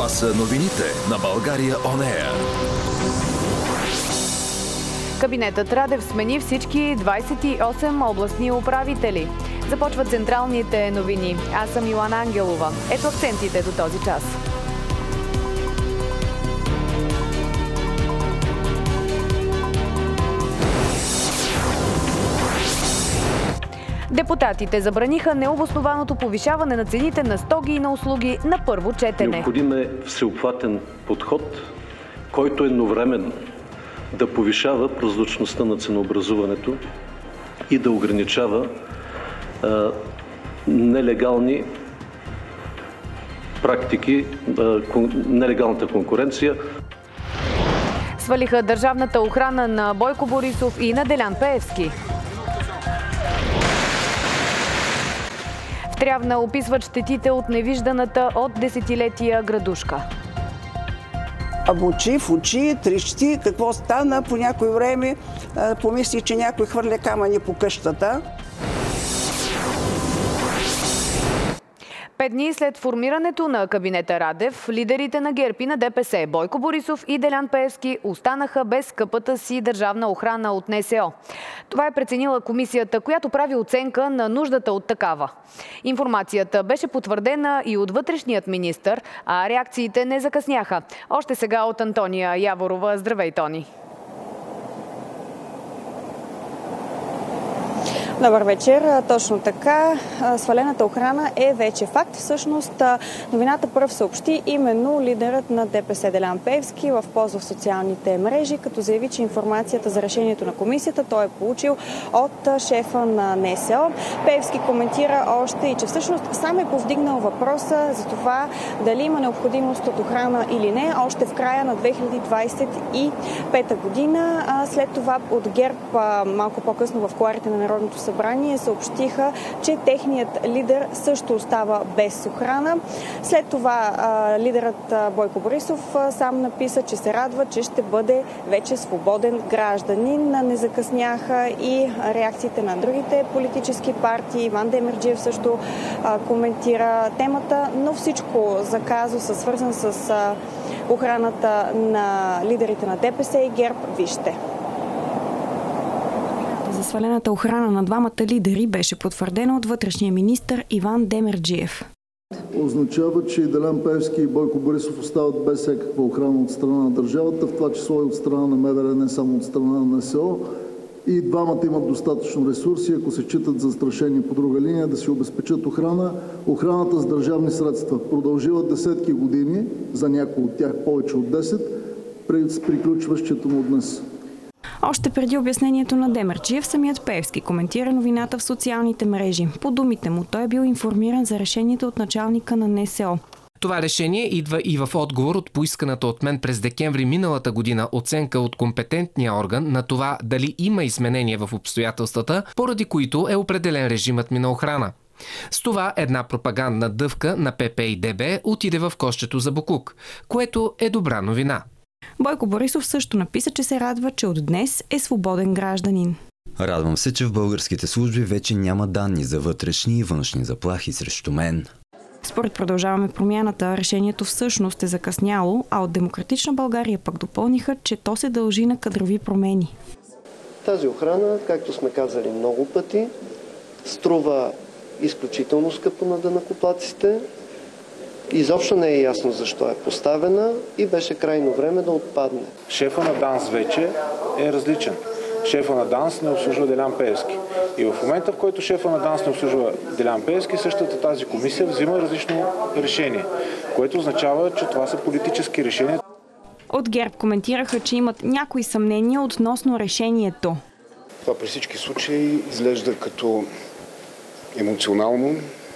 са новините на България On Air. Кабинетът Радев смени всички 28 областни управители. Започват централните новини. Аз съм Йоана Ангелова. Ето акцентите до този час. Депутатите забраниха необоснованото повишаване на цените на стоки и на услуги на първо четене. Необходим е всеобхватен подход, който едновременно да повишава прозрачността на ценообразуването и да ограничава нелегални практики, нелегалната конкуренция. Свалиха държавната охрана на Бойко Борисов и на Делян Пеевски. В Трявна описват щетите от невижданата от десетилетия градушка. Мочи в очи, трещи, какво стана, по някое време помисли, че някой хвърля камъни по къщата. 5 дни след формирането на кабинета Радев, лидерите на ГЕРБ и на ДПС Бойко Борисов и Делян Пеевски останаха без скъпата си държавна охрана от НСО. Това е преценила комисията, която прави оценка на нуждата от такава. Информацията беше потвърдена и от вътрешният министър, а реакциите не закъсняха. Още сега от Антония Яворова. Здравей, Тони! Добър вечер. Точно така. Свалената охрана е вече факт. Всъщност новината пръв съобщи именно лидерът на ДПС Делян Пеевски в полза в социалните мрежи, като заяви, че информацията за решението на комисията той е получил от шефа на НСО. Пеевски коментира още и че всъщност сам е повдигнал въпроса за това дали има необходимост от охрана или не още в края на 2025 година. След това от ГЕРБ малко по-късно в кулоарите на Народното събрание съобщиха, че техният лидер също остава без охрана. След това лидерът Бойко Борисов сам написа, че се радва, че ще бъде вече свободен гражданин. Не закъсняха и реакциите на другите политически партии. Иван Демерджиев също коментира темата, но всичко за казуса, свързан с охраната на лидерите на ДПС и ГЕРБ, вижте. За свалената охрана на двамата лидери беше потвърдена от вътрешния министър Иван Демерджиев. Означава, че и Делян Пеевски и Бойко Борисов остават без всякаква охрана от страна на държавата, в това число и от страна на МВР, не само от страна на НСО. И двамата имат достатъчно ресурси, ако се считат застрашени по друга линия, да си обезпечат охрана. Охраната с държавни средства продължила десетки години, за някои от тях повече от 10, приключва считано днес. Още преди обяснението на Демерджиев, самият Пеевски коментира новината в социалните мрежи. По думите му, той е бил информиран за решението от началника на НСО. Това решение идва и в отговор от поисканата от мен през декември миналата година оценка от компетентния орган на това дали има изменения в обстоятелствата, поради които е определен режимът ми на охрана. С това една пропагандна дъвка на ПП и ДБ отиде в кошчето за боклук, което е добра новина. Бойко Борисов също написа, че се радва, че от днес е свободен гражданин. Радвам се, че в българските служби вече няма данни за вътрешни и външни заплахи срещу мен. Според Продължаваме промяната, решението всъщност е закъсняло, а от Демократична България пък допълниха, че то се дължи на кадрови промени. Тази охрана, както сме казали много пъти, струва изключително скъпо на данъкоплатците. Изобщо не е ясно защо е поставена и беше крайно време да отпадне. Шефа на ДАНС вече е различен. Шефа на ДАНС не обслужва Делян Пеевски. И в момента, в който шефа на ДАНС не обслужва Делян Пеевски, същата тази комисия взима различно решение, което означава, че това са политически решения. От ГЕРБ коментираха, че имат някои съмнения относно решението. Това при всички случаи изглежда като емоционално,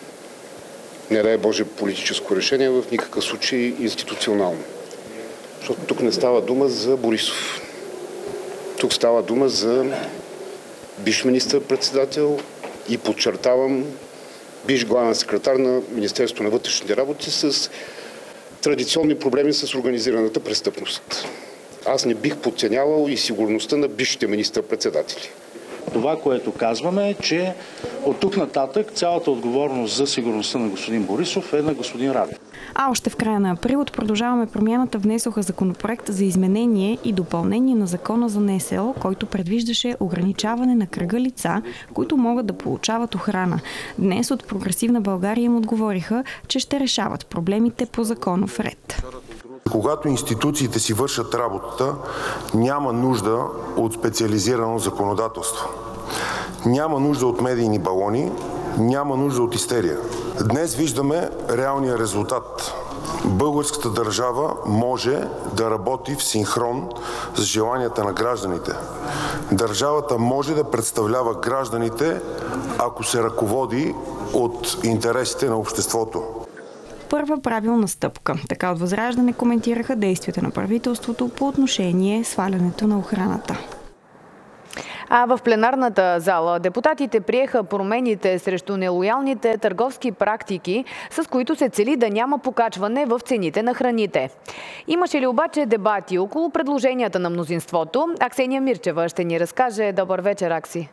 не дай Боже политическо решение, в никакъв случай институционално. Защото тук не става дума за Борисов. Тук става дума за бивш министър-председател и подчертавам бивш главен секретар на Министерството на вътрешните работи с традиционни проблеми с организираната престъпност. Аз не бих подценявал и сигурността на бившите министър-председатели. Това, което казваме е, че от тук нататък цялата отговорност за сигурността на господин Борисов е на господин Радев. А още в края на април от Продължаваме промяната внесоха законопроект за изменение и допълнение на закона за НСО, който предвиждаше ограничаване на кръга лица, които могат да получават охрана. Днес от Прогресивна България им отговориха, че ще решават проблемите по законов ред. Когато институциите си вършат работата, няма нужда от специализирано законодателство. Няма нужда от медийни балони, няма нужда от истерия. Днес виждаме реалния резултат. Българската държава може да работи в синхрон с желанията на гражданите. Държавата може да представлява гражданите, ако се ръководи от интересите на обществото. Първа правилна стъпка. Така от Възраждане коментираха действията на правителството по отношение свалянето на охраната. А в пленарната зала депутатите приеха промените срещу нелоялните търговски практики, с които се цели да няма покачване в цените на храните. Имаше ли обаче дебати около предложенията на мнозинството? Аксения Мирчева ще ни разкаже. Добър вечер, Акси.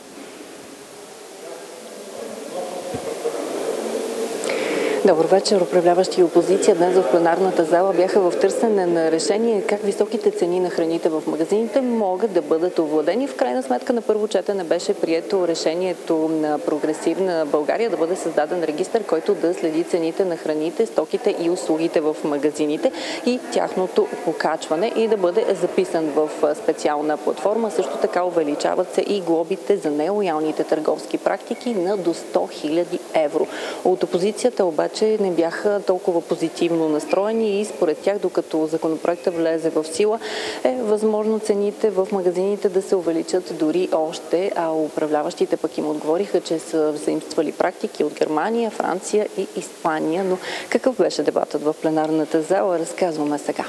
Добър вечер. Управляващи и опозиция днес в пленарната зала бяха в търсене на решение как високите цени на храните в магазините могат да бъдат овладени. В крайна сметка на първо четене беше прието решението на Прогресивна България да бъде създаден регистър, който да следи цените на храните, стоките и услугите в магазините и тяхното покачване и да бъде записан в специална платформа. Също така увеличават се и глобите за нелоялните търговски практики на до 100 000 евро. От опозицията обаче не бяха толкова позитивно настроени и според тях, докато законопроектът влезе в сила, е възможно цените в магазините да се увеличат дори още, а управляващите пък им отговориха, че са заимствали практики от Германия, Франция и Испания. Но какъв беше дебатът в пленарната зала, разказваме сега.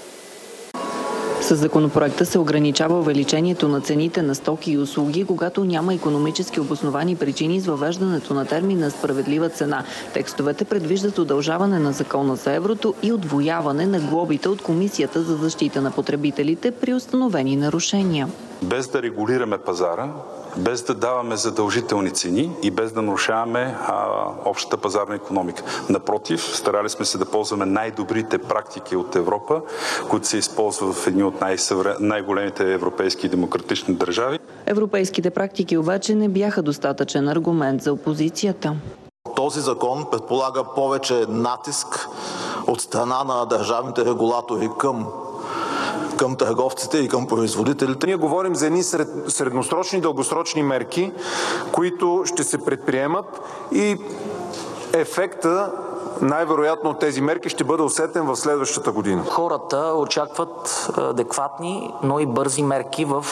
С законопроекта се ограничава увеличението на цените на стоки и услуги, когато няма икономически обосновани причини с въвеждането на термина справедлива цена. Текстовете предвиждат удължаване на закона за еврото и удвояване на глобите от Комисията за защита на потребителите при установени нарушения. Без да регулираме пазара, без да даваме задължителни цени и без да нарушаваме общата пазарна икономика. Напротив, старали сме се да ползваме най-добрите практики от Европа, които се използват в едни от най-големите европейски демократични държави. Европейските практики обаче не бяха достатъчен аргумент за опозицията. Този закон предполага повече натиск от страна на държавните регулатори към търговците и към производителите. Ние говорим за едни средносрочни и дългосрочни мерки, които ще се предприемат и ефекта най-вероятно от тези мерки ще бъде усетен в следващата година. Хората очакват адекватни, но и бързи мерки в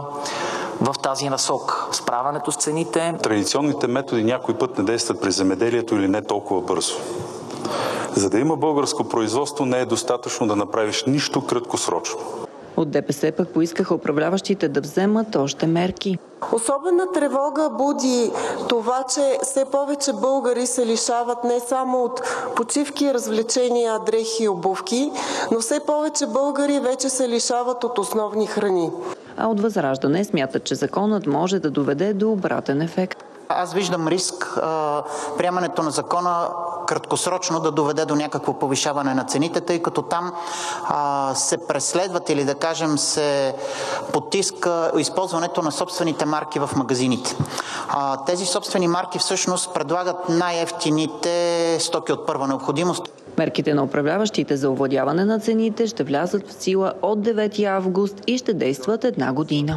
тази насок. Справянето с цените. Традиционните методи някой път не действат при земеделието или не толкова бързо. За да има българско производство, не е достатъчно да направиш нищо краткосрочно. От ДПС пък поискаха управляващите да вземат още мерки. Особена тревога буди това, че все повече българи се лишават не само от почивки, развлечения, дрехи и обувки, но все повече българи вече се лишават от основни храни. А от Възраждане смятат, че законът може да доведе до обратен ефект. Аз виждам риск приемането на закона краткосрочно да доведе до някакво повишаване на цените, тъй като там се преследват или да кажем се потиска използването на собствените марки в магазините. Тези собствени марки всъщност предлагат най-евтините стоки от първа необходимост. Мерките на управляващите за овладяване на цените ще влязат в сила от 9 август и ще действат една година.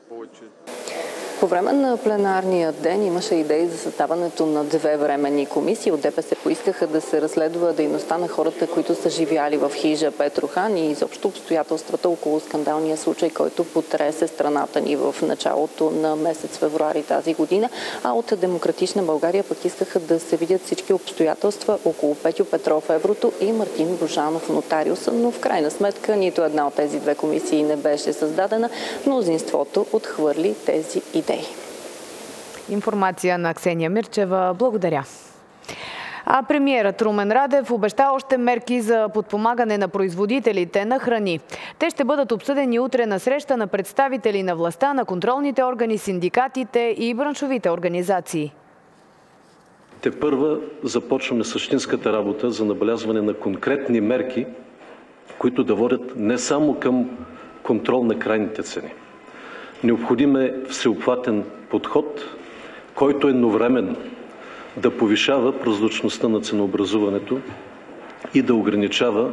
По време на пленарния ден имаше идеи за създаването на 2 временни комисии. От ДПС поискаха да се разследва дейността на хората, които са живяли в хижа Петрохан и изобщо обстоятелствата около скандалния случай, който потресе страната ни в началото на месец февруари тази година. А от Демократична България пък искаха да се видят всички обстоятелства около Петю Петров Еврото и Мартин Божанов Нотариуса, но в крайна сметка нито една от тези 2 комисии не беше създадена. Мнозинството отхвърли тези идеи. Информация на Аксения Мирчева. Благодаря. А премиерът Румен Радев обеща още мерки за подпомагане на производителите на храни. Те ще бъдат обсъдени утре на среща на представители на властта, на контролните органи, синдикатите и браншовите организации. Тепърва започваме същинската работа за набелязване на конкретни мерки, които да водят не само към контрол на крайните цени. Необходим е всеобхватен подход, който едновременно да повишава прозрачността на ценообразуването и да ограничава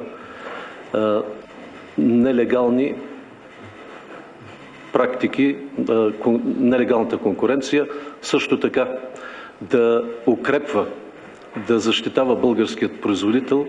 нелегални практики, нелегалната конкуренция, също така да укрепва, да защитава българският производител.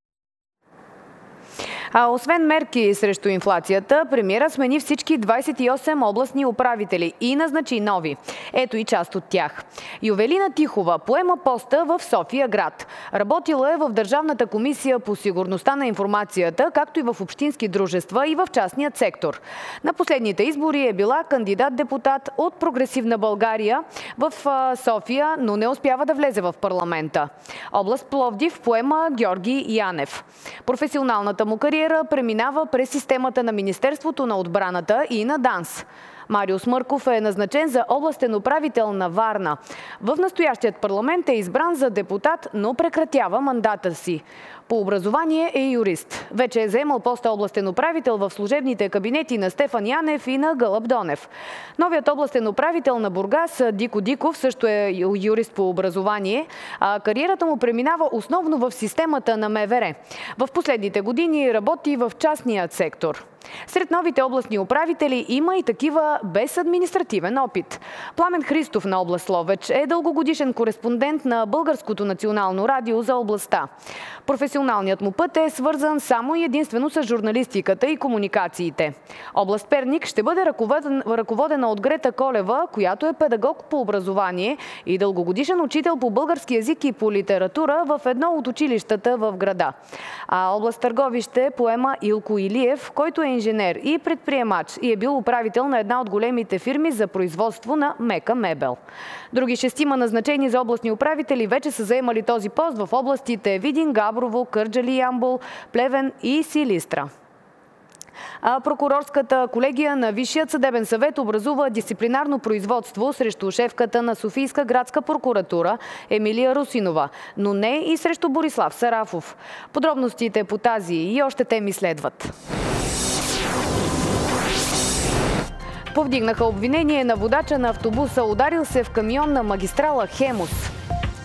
А освен мерки срещу инфлацията, премиерът смени всички 28 областни управители и назначи нови. Ето и част от тях. Ювелина Тихова поема поста в София град. Работила е в Държавната комисия по сигурността на информацията, както и в общински дружества и в частният сектор. На последните избори е била кандидат-депутат от Прогресивна България в София, но не успява да влезе в парламента. Област Пловдив поема Георги Янев. Професионалната му кариера преминава през системата на Министерството на отбраната и на ДАНС. Марио Смърков е назначен за областен управител на Варна. В настоящият парламент е избран за депутат, но прекратява мандата си. По образование е юрист. Вече е заемал поста областен управител в служебните кабинети на Стефан Янев и на Гълъб Донев. Новият областен управител на Бургас, Дико Диков, също е юрист по образование, а кариерата му преминава основно в системата на МВР. В последните години работи в частният сектор. Сред новите областни управители има и такива без административен опит. Пламен Христов на област Ловеч е дългогодишен кореспондент на Българското национално радио за областта. Професионалният му път е свързан само и единствено с журналистиката и комуникациите. Област Перник ще бъде ръководена от Грета Колева, която е педагог по образование и дългогодишен учител по български език и по литература в едно от училищата в града. А област Търговище поема Илко Илиев, който е инженер и предприемач и е бил управител на една от големите фирми за производство на мека мебел. Други 6 назначени за областни управители вече са заемали този пост в областите Видин, Габрово, Кърджали, Ямбол, Плевен и Силистра. Прокурорската колегия на Висшият съдебен съвет образува дисциплинарно производство срещу шефката на Софийска градска прокуратура Емилия Русинова, но не и срещу Борислав Сарафов. Подробностите по тази и още теми следват. Повдигнаха обвинение на водача на автобуса, ударил се в камион на магистрала Хемус.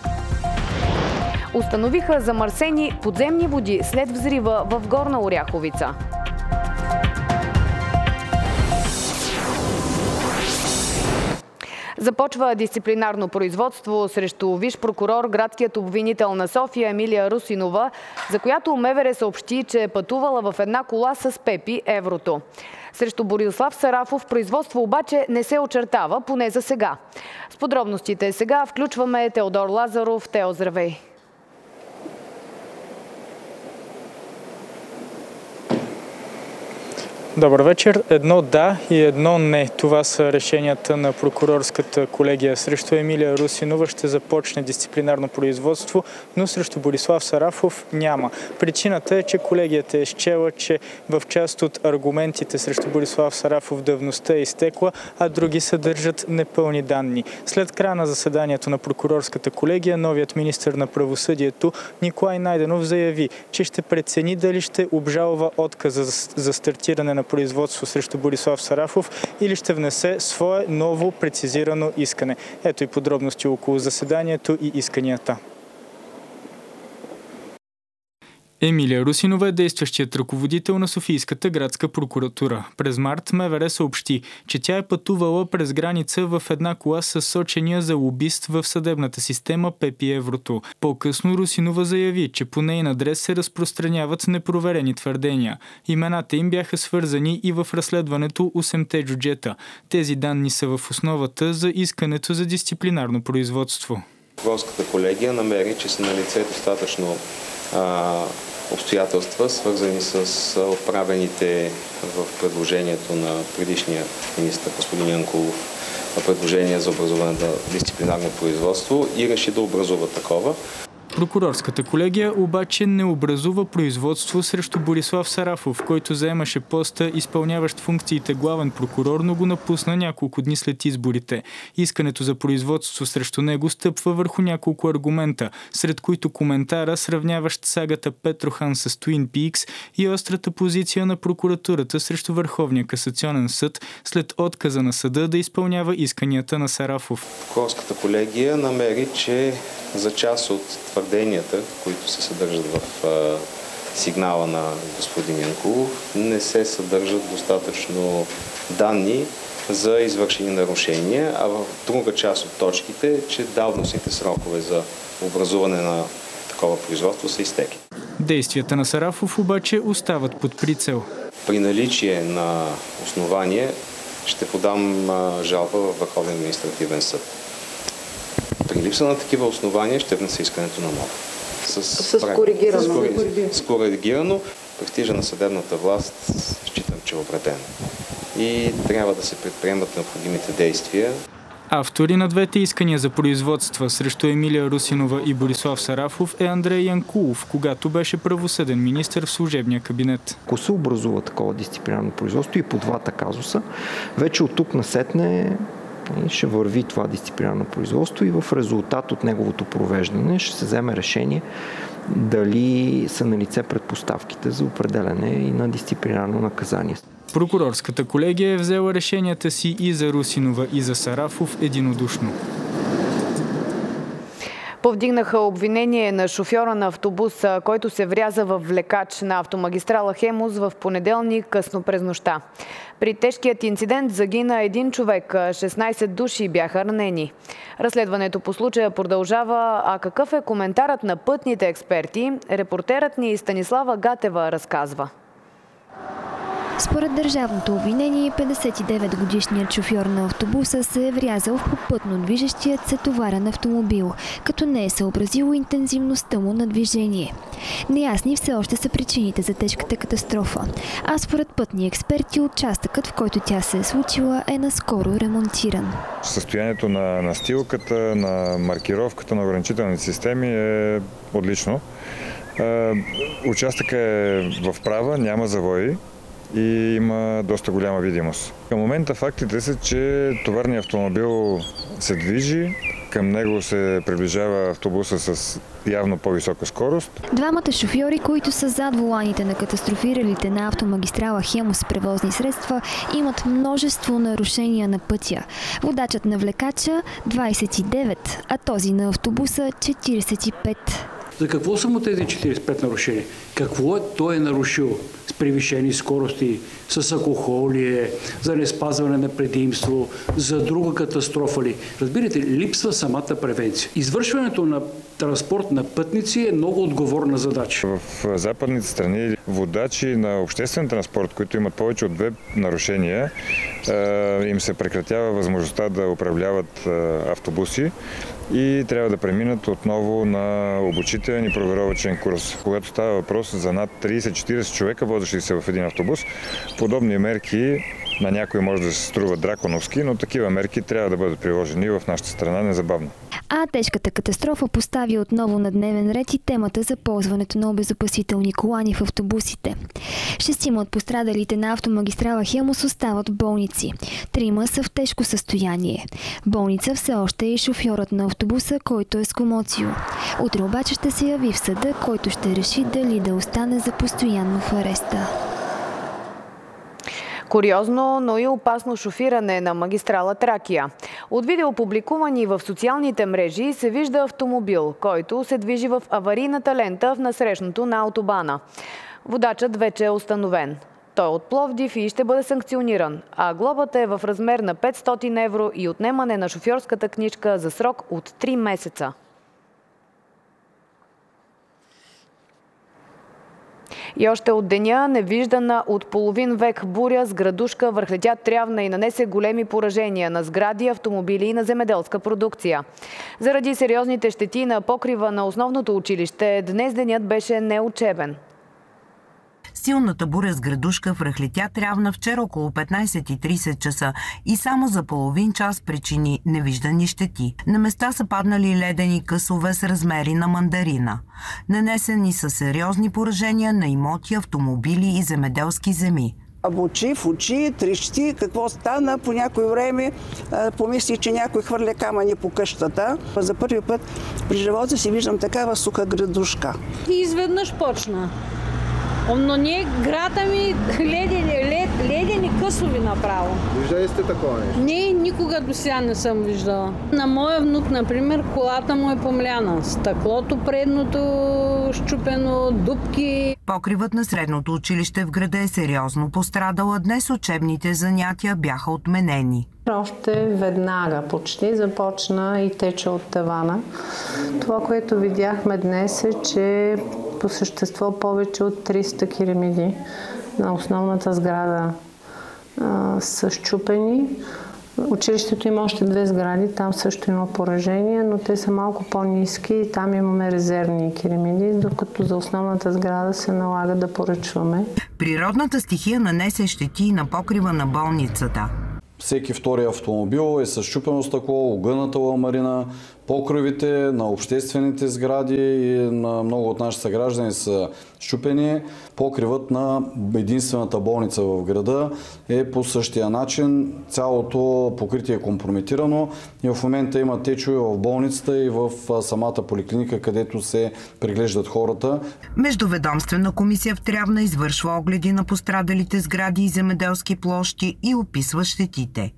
Установиха замърсени подземни води след взрива в Горна Оряховица. Започва дисциплинарно производство срещу висш прокурор, градският обвинител на София Емилия Русинова, за която МВР съобщи, че е пътувала в една кола с Пепи Еврото. Срещу Борислав Сарафов производство обаче не се очертава, поне за сега. С подробностите сега включваме Теодор Лазаров. Тео, здравей! Добър вечер. Едно да и едно не. Това са решенията на прокурорската колегия. Срещу Емилия Русинова ще започне дисциплинарно производство, но срещу Борислав Сарафов няма. Причината е, че колегията е счела, че в част от аргументите срещу Борислав Сарафов давността е изтекла, а други съдържат непълни данни. След края на заседанието на прокурорската колегия, новият министър на правосъдието Николай Найденов заяви, че ще прецени дали ще обжалва отказа за стартиране на производство срещу Борислав Сарафов или ще внесе свое ново прецизирано искане. Ето и подробности около заседанието и исканията. Емилия Русинова е действащият ръководител на Софийската градска прокуратура. През март МВР съобщи, че тя е пътувала през граница в една кола с сочения за лобист в съдебната система Пепи Еврото. По-късно Русинова заяви, че по нейн адрес се разпространяват непроверени твърдения. Имената им бяха свързани и в разследването 8-те джуджета. Тези данни са в основата за искането за дисциплинарно производство. Прокурорската колегия намери, че са налице достатъчно обстоятелства, свързани с отправените в предложението на предишния министър господин Янкулов предложение за образуване на дисциплинарно производство и реши да образува такова. Прокурорската колегия обаче не образува производство срещу Борислав Сарафов, който заемаше поста изпълняващ функциите главен прокурор, но го напусна няколко дни след изборите. Искането за производство срещу него стъпва върху няколко аргумента, сред които коментара, сравняващ сагата Петрохан с Twin Peaks и острата позиция на прокуратурата срещу Върховния касационен съд след отказа на съда да изпълнява исканията на Сарафов. Прокурорската колегия намери, че за част от твърденията, които се съдържат в сигнала на господин Янкулов, не се съдържат достатъчно данни за извършени нарушения, а в друга част от точките, че давностните срокове за образуване на такова производство са изтекли. Действията на Сарафов обаче остават под прицел. При наличие на основание ще подам жалба във Върховния административен съд. При липса на такива основания ще внеса искането на МОП. С коригирано. Престижа на съдебната власт считам, че е обреден. И трябва да се предприемат необходимите действия. Автори на двете искания за производства срещу Емилия Русинова и Борислав Сарафов е Андрей Янкулов, когато беше правосъден министър в служебния кабинет. Ако се образува такова дисциплинарно производство и по двата казуса, вече от тук насетне ще върви това дисциплинарно производство и в резултат от неговото провеждане ще се вземе решение дали са налице предпоставките за определяне и на дисциплинарно наказание. Прокурорската колегия е взела решенията си и за Русинова, и за Сарафов единодушно. Повдигнаха обвинение на шофьора на автобуса, който се вряза в влекач на автомагистрала Хемус в понеделник късно през нощта. При тежкият инцидент загина един човек, 16 души бяха ранени. Разследването по случая продължава, а какъв е коментарът на пътните експерти? Репортерът ни Станислава Гатева разказва. Според държавното обвинение, 59-годишният шофьор на автобуса се е врязал в попътно движещият се товарен автомобил, като не е съобразило интензивността му на движение. Неясни все още са причините за тежката катастрофа, а според пътни експерти участъкът, в който тя се е случила, е наскоро ремонтиран. Състоянието на настилката, на маркировката, на ограничителните системи е отлично. Участъкът е в права, няма завои и има доста голяма видимост. Към момента фактите са, че товарният автомобил се движи, към него се приближава автобуса с явно по-висока скорост. Двамата шофьори, които са зад воланите на катастрофиралите на автомагистрала Хемус превозни средства, имат множество нарушения на пътя. Водачът на влекача 29, а този на автобуса 45. За какво са му тези 45 нарушения? Какво той е нарушил? С превишени скорости, с алкохол ли е, за неспазване на предимство, за друга катастрофа ли? Разбирате, липсва самата превенция. Извършването на транспорт на пътници е много отговорна задача. В западните страни водачи на обществен транспорт, които имат повече от 2 нарушения, им се прекратява възможността да управляват автобуси и трябва да преминат отново на обучителен и проверовачен курс. Когато става въпрос за над 30-40 човека, водещи се в един автобус, подобни мерки на някой може да се струва драконовски, но такива мерки трябва да бъдат приложени в нашата страна незабавно. А тежката катастрофа постави отново на дневен ред и темата за ползването на обезопасителни колани в автобусите. 6 от пострадалите на автомагистрала Хемус остават в болници. 3 са в тежко състояние. В болница все още е и шофьорът на автобуса, който е с комоцио. Утре обаче ще се яви в съда, който ще реши дали да остане за постоянно в ареста. Куриозно, но и опасно шофиране на магистрала Тракия. От видео, публикувани в социалните мрежи, се вижда автомобил, който се движи в аварийната лента в насрещното на автобана. Водачът вече е установен. Той е от Пловдив и ще бъде санкциониран, а глобата е в размер на 500 евро и отнемане на шофьорската книжка за срок от 3 месеца. И още от деня невиждана от половин век буря с градушка върхлетя трявна и нанесе големи поражения на сгради, автомобили и на земеделска продукция. Заради сериозните щети на покрива на основното училище, днес денят беше неучебен. Силната буря с градушка връхлетя Трявна вчера около 15:30 часа и само за половин час причини невиждани щети. На места са паднали ледени късове с размери на мандарина. Нанесени са сериозни поражения на имоти, автомобили и земеделски земи. Очи в очи, трещи, какво стана. По някое време помислих, че някой хвърля камъни по къщата. За първи път при живота си виждам такава суха градушка. И изведнъж почна. Но ние града ми ледени късови направо. Виждали сте такова нещо? Не, никога до сега не съм виждала. На моя внук, например, колата му е помляна. Стъклото предното щупено, дупки. Покривът на средното училище в града е сериозно пострадала. Днес учебните занятия бяха отменени. Още веднага почти започна и тече от тавана. Това, което видяхме днес е, че по същество повече от 300 киремиди на основната сграда са счупени. Училището има още 2 сгради, там също има поражения, но те са малко по-ниски и там имаме резервни киремиди, докато за основната сграда се налага да поръчваме. Природната стихия нанесе щети на покрива на болницата. Всеки втори автомобил е с счупено стъкло, огъната ламарина, покривите на обществените сгради и на много от нашите съграждани са счупени. Покривът на единствената болница в града е по същия начин. Цялото покритие е компрометирано и в момента има течове в болницата и в самата поликлиника, където се преглеждат хората. Междуведомствена комисия в Трявна извършва огледи на пострадалите сгради и земеделски площи и описва щетите.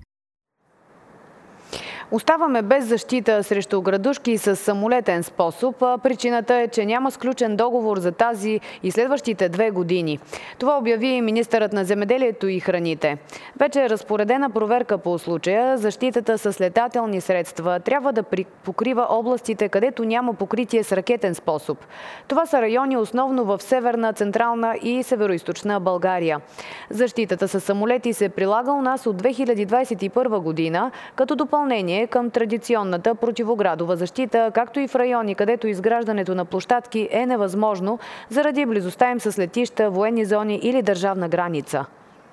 Оставаме без защита срещу градушки с самолетен способ. Причината е, че няма сключен договор за тази и следващите 2 години. Това обяви министърът на земеделието и храните. Вече е разпоредена проверка по случая. Защитата с летателни средства трябва да покрива областите, където няма покритие с ракетен способ. Това са райони основно в северна, централна и североизточна България. Защитата с самолети се прилага у нас от 2021 година като допълнение към традиционната противоградова защита, както и в райони, където изграждането на площадки е невъзможно заради близостта им с летища, военни зони или държавна граница.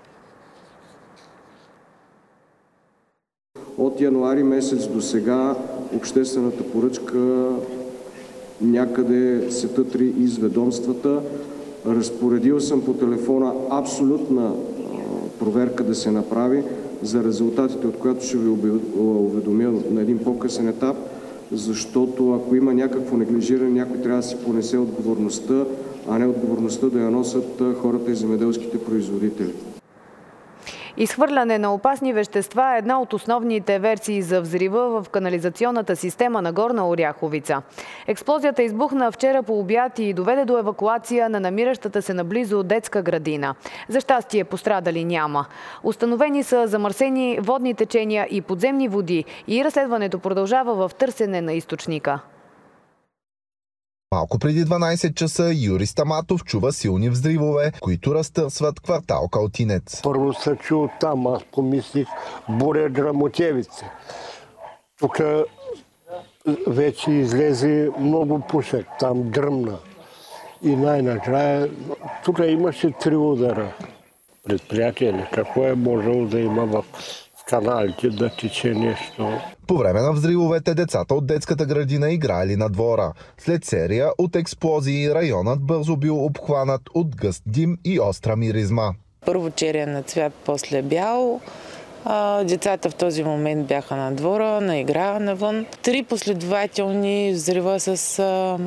От януари месец до сега обществената поръчка някъде се тътри из ведомствата. Разпоредил съм по телефона абсолютна проверка да се направи, за резултатите от която ще ви уведомя на един по-късен етап, защото ако има някакво неглижиране, някой трябва да си понесе отговорността, а не отговорността да я носят хората и земеделските производители. Изхвърляне на опасни вещества е една от основните версии за взрива в канализационната система на Горна Оряховица. Експлозията избухна вчера по обяд и доведе до евакуация на намиращата се наблизо детска градина. За щастие пострадали няма. Установени са замърсени водни течения и подземни води и разследването продължава в търсене на източника. Малко преди 12 часа Юрий Стаматов чува силни взривове, които разтърсват квартал Калтинец. Първо се чу там, аз помислих буря Драмотевица. Тук вече излезе много пушек, там дръмна. И най-накрая тук имаше 3 удара. Предприятие, какво е можело да има в каналите да тече нещо. По време на взривовете децата от детската градина играли на двора. След серия от експлозии районът бързо бил обхванат от гъст дим и остра миризма. Първо черен цвят, после бял. Децата в този момент бяха на двора, на игра навън. 3 последователни взрива с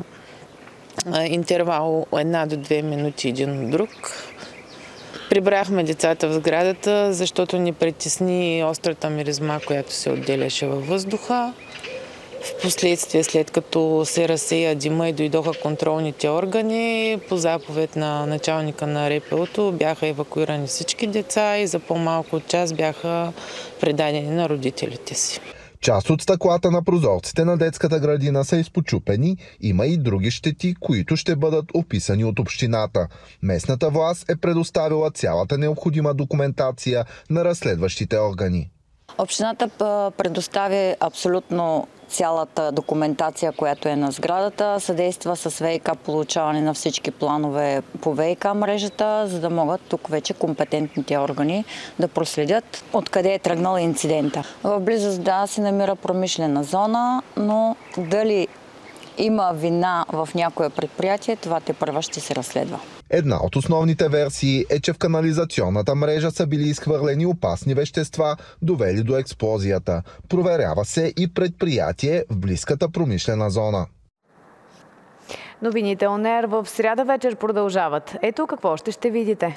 интервал 1 до 2 минути един от друг. Прибрахме децата в сградата, защото ни притесни острата миризма, която се отделяше във въздуха. Впоследствие, след като се разсея дима и дойдоха контролните органи, по заповед на началника на РПУ-то бяха евакуирани всички деца и за по-малко от час бяха предадени на родителите си. Част от стъклата на прозорците на детската градина са изпочупени, има и други щети, които ще бъдат описани от общината. Местната власт е предоставила цялата необходима документация на разследващите органи. Общината предоставя абсолютно цялата документация, която е на сградата, съдейства с ВиК получаване на всички планове по ВиК мрежата, за да могат тук вече компетентните органи да проследят откъде е тръгнал инцидента. В близост се намира промишлена зона, но дали има вина в някое предприятие, това тепърва ще се разследва. Една от основните версии е, че в канализационната мрежа са били изхвърлени опасни вещества, довели до експлозията. Проверява се и предприятие в близката промишлена зона. Новините ОНР в сряда вечер продължават. Ето какво ще видите.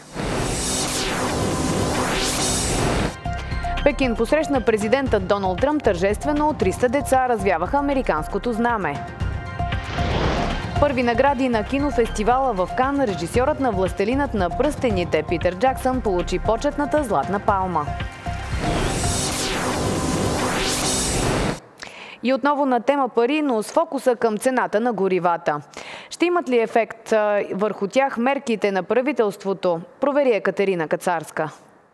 Пекин посрещна президента Доналд Тръмп тържествено. 300 деца развяваха американското знаме. Първи награди на кинофестивала в Кан, режисьорът на Властелинът на пръстените Питър Джаксън получи почетната Златна палма. И отново на тема пари, но с фокуса към цената на горивата. Ще имат ли ефект върху тях мерките на правителството? Провери Екатерина Кацарска.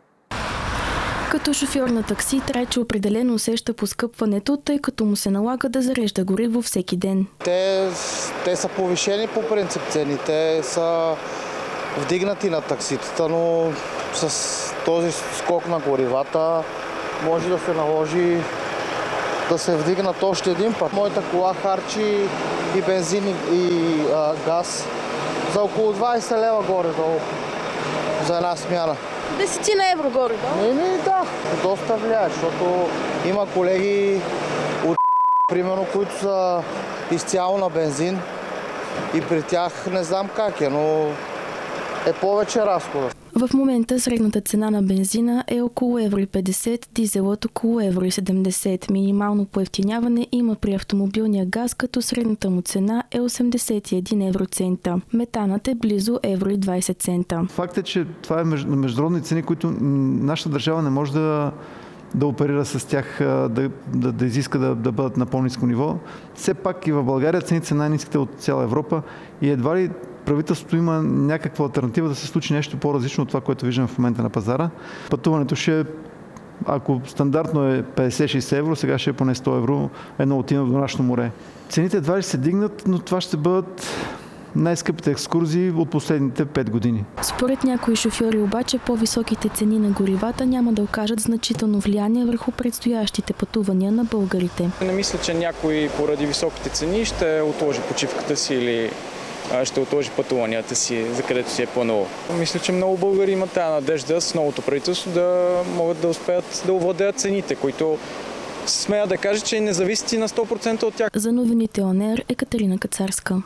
Като шофьор на такси, Трайчо определено усеща поскъпването, тъй като му се налага да зарежда гориво всеки ден. Те са повишени по принцип цените, са вдигнати на такситата, но с този скок на горивата може да се наложи да се вдигнат още един път. Моята кола харчи и бензин и газ за около 20 лева горе-долу за една смяна. 10 евро горе, да? Да, доста влияе, защото има колеги от примерно, които са изцяло на бензин и при тях не знам как е, но е повече разхода. В момента средната цена на бензина е около евро 50, дизелът около евро 70. Минимално поевтиняване има при автомобилния газ, като средната му цена е 81 евроцента. Метанът е близо евро 20 цента. Факт е, че това е международни цени, които нашата държава не може да оперира с тях, да изиска да бъдат на по-ниско ниво. Все пак и в България цените са най-ниските от цяла Европа и едва ли правителството има някаква алтернатива да се случи нещо по-различно от това, което виждаме в момента на пазара. Пътуването ще, ако стандартно е 50-60 евро, сега ще е поне 100 евро едно отиване до нашето море. Цените едва ли ще се дигнат, но това ще бъдат най-скъпите екскурзии от последните 5 години. Според някои шофьори обаче по-високите цени на горивата няма да окажат значително влияние върху предстоящите пътувания на българите. Не мисля, че някой поради високите цени ще отложи почивката си или ще отложи пътуванията си, за където си е планувал. Мисля, че много българи имат тази надежда с новото правителство да могат да успеят да овладеят цените, които смея да кажа, че не зависят и на 100% от тях. За новините ОНР Екатерина Кацарска.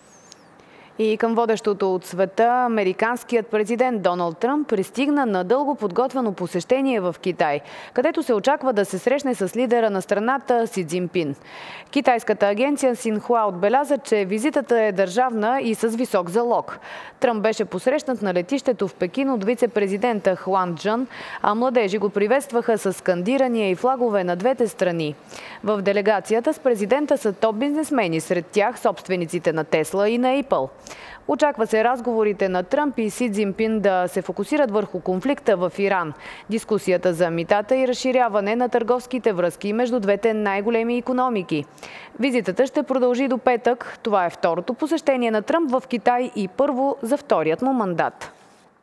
И към водещото от света, американският президент Доналд Тръмп пристигна на дълго подготвено посещение в Китай, където се очаква да се срещне с лидера на страната Си Цзинпин. Китайската агенция Синхуа отбеляза, че визитата е държавна и с висок залог. Тръмп беше посрещнат на летището в Пекин от вице-президента Хуан Чжън, а младежи го приветстваха с скандирания и флагове на двете страни. В делегацията с президента са топ бизнесмени, сред тях собствениците на Тесла и на Apple. Очаква се разговорите на Тръмп и Си Цзинпин да се фокусират върху конфликта в Иран, дискусията за митата и разширяване на търговските връзки между двете най-големи икономики. Визитата ще продължи до петък. Това е второто посещение на Тръмп в Китай и първо за вторият му мандат.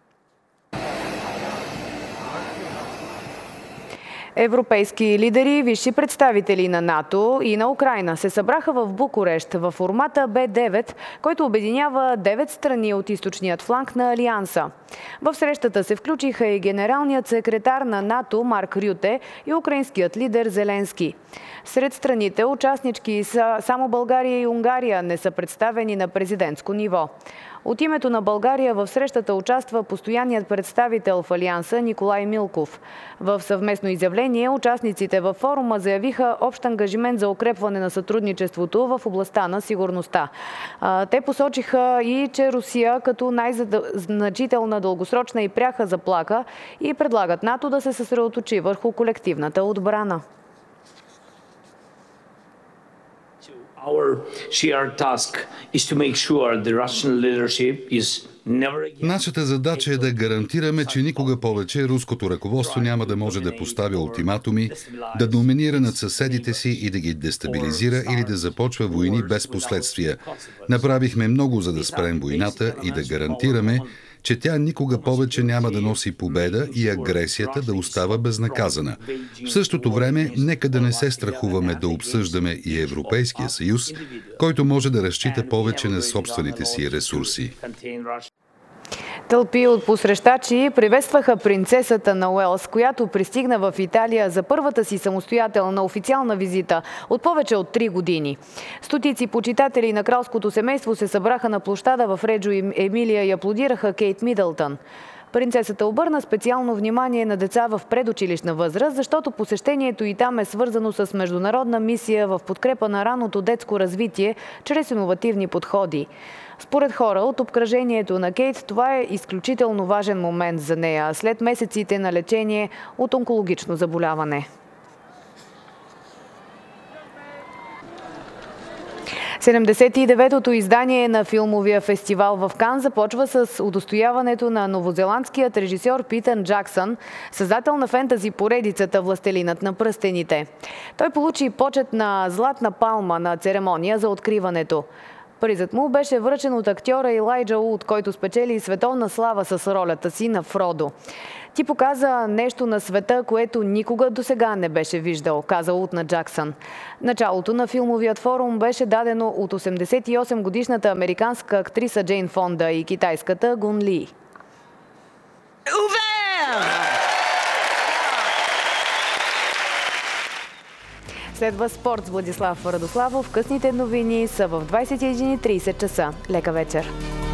Европейски лидери, висши представители на НАТО и на Украйна се събраха в Букурещ в формата Б9, който обединява 9 страни от източният фланг на Алианса. В срещата се включиха и генералният секретар на НАТО Марк Рюте и украинският лидер Зеленски. Сред страните участнички са само България и Унгария, не са представени на президентско ниво. От името на България в срещата участва постоянният представител в Алианса Николай Милков. В съвместно изявление участниците във форума заявиха общ ангажимент за укрепване на сътрудничеството в областта на сигурността. Те посочиха и, че Русия като най-значителна дългосрочна и пряка заплаха и предлагат НАТО да се съсредоточи върху колективната отбрана. Our shared task is to make sure the Russian leadership is Нашата задача е да гарантираме, че никога повече руското ръководство няма да може да поставя ултиматуми, да доминира над съседите си и да ги дестабилизира или да започва войни без последствия. Направихме много, за да спрем войната и да гарантираме, че тя никога повече няма да носи победа и агресията да остава безнаказана. В същото време, нека да не се страхуваме да обсъждаме и Европейския съюз, който може да разчита повече на собствените си ресурси. Тълпи от посрещачи приветстваха принцесата на Уелс, която пристигна в Италия за първата си самостоятелна официална визита от повече от 3 години. Стотици почитатели на кралското семейство се събраха на площада в Реджо Емилия и аплодираха Кейт Мидълтън. Принцесата обърна специално внимание на деца в предучилищна възраст, защото посещението й там е свързано с международна мисия в подкрепа на ранното детско развитие чрез иновативни подходи. Според хора от обкръжението на Кейт, това е изключително важен момент за нея след месеците на лечение от онкологично заболяване. 79-тото издание на филмовия фестивал в Кан започва с удостояването на новозеландският режисьор Питър Джаксън, създател на фентази поредицата "Властелинът на пръстените". Той получи почет на Златна палма на церемония за откриването. Призът му беше връчен от актьора Елайджа Уд, който спечели световна слава с ролята си на Фродо. Ти показа нещо на света, което никога досега не беше виждал, каза Уд на Джаксън. Началото на филмовият форум беше дадено от 88-годишната американска актриса Джейн Фонда и китайската Гун Ли. Следва спорт с Владислав Радославов. Късните новини са в 21:30 часа. Лека вечер!